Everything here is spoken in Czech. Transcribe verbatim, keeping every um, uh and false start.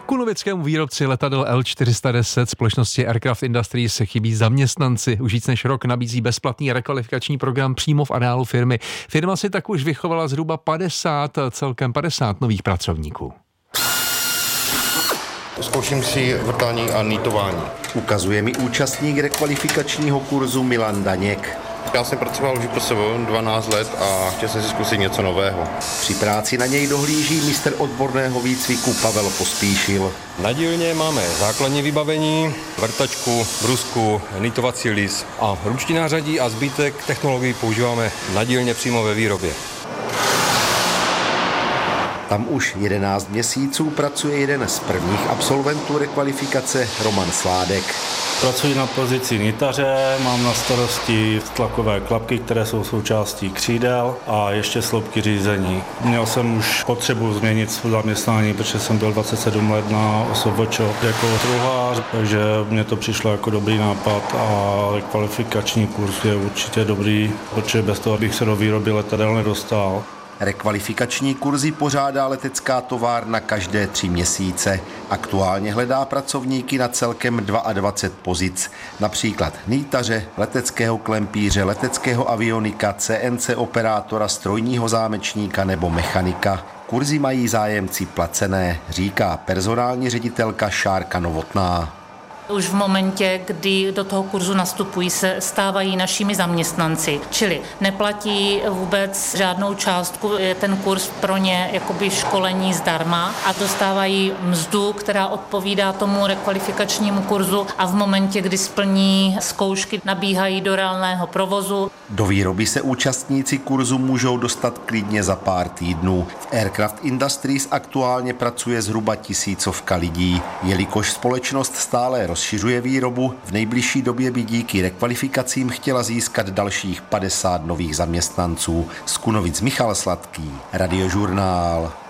Kunovickému výrobci letadel L čtyři sta deset společnosti Aircraft Industries se chybí zaměstnanci. Už víc než rok nabízí bezplatný rekvalifikační program přímo v areálu firmy. Firma si tak už vychovala zhruba padesát, celkem padesát nových pracovníků. Zkouším si vrtání a nýtování. Ukazuje mi účastník rekvalifikačního kurzu Milan Daněk. Já jsem pracoval už po sebou dvanáct let a chtěl jsem si zkusit něco nového. Při práci na něj dohlíží mistr odborného výcviku Pavel Pospíšil. Na dílně máme základní vybavení, vrtačku, brusku, nýtovací lis a ruční nářadí a zbytek technologií používáme na dílně přímo ve výrobě. Tam už jedenáct měsíců pracuje jeden z prvních absolventů rekvalifikace, Roman Sládek. Pracuji na pozici nitaře, mám na starosti tlakové klapky, které jsou součástí křídel a ještě sloupky řízení. Měl jsem už potřebu změnit své zaměstnání, protože jsem byl dvacet sedm let na O S V Č jako truhlář, takže mně to přišlo jako dobrý nápad a rekvalifikační kurz je určitě dobrý, protože bez toho bych se do výroby letadel nedostal. Rekvalifikační kurzy pořádá letecká továrna každé tři měsíce. Aktuálně hledá pracovníky na celkem dvacet dva pozic, například nýtaře, leteckého klempíře, leteckého avionika, C N C operátora, strojního zámečníka nebo mechanika. Kurzy mají zájemci placené, říká personální ředitelka Šárka Novotná. Už v momentě, kdy do toho kurzu nastupují, se stávají našimi zaměstnanci, čili neplatí vůbec žádnou částku, je ten kurz pro ně jakoby školení zdarma a dostávají mzdu, která odpovídá tomu rekvalifikačnímu kurzu a v momentě, kdy splní zkoušky, nabíhají do reálného provozu. Do výroby se účastníci kurzu můžou dostat klidně za pár týdnů. V Aircraft Industries aktuálně pracuje zhruba tisícovka lidí, jelikož společnost stále rozšiřuje výrobu, v nejbližší době by díky rekvalifikacím chtěla získat dalších padesát nových zaměstnanců. Z Kunovic Michal Sladký, Radiožurnál.